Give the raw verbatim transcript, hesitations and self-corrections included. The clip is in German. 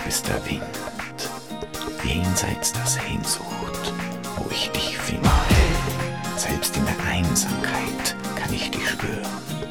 ist der Wind, jenseits der Sehnsucht, wo ich dich finde. Selbst in der Einsamkeit kann ich dich spüren.